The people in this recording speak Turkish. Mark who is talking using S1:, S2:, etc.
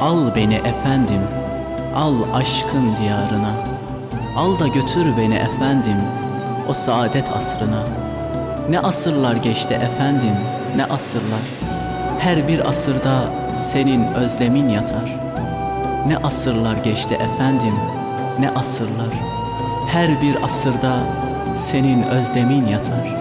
S1: Al beni efendim, al aşkın diyarına. Al da götür beni efendim, o saadet asrına. Ne asırlar geçti efendim, ne asırlar. Her bir asırda senin özlemin yatar. Ne asırlar geçti efendim, ne asırlar. Her bir asırda senin özlemin yatar.